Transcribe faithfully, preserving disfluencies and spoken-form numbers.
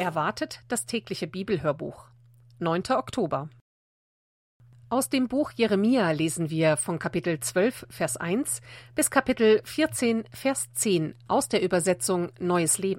Erwartet das tägliche Bibelhörbuch. neunter Oktober. Aus dem Buch Jeremia lesen wir von Kapitel zwölf, Vers eins bis Kapitel vierzehn, Vers zehn aus der Übersetzung Neues Leben.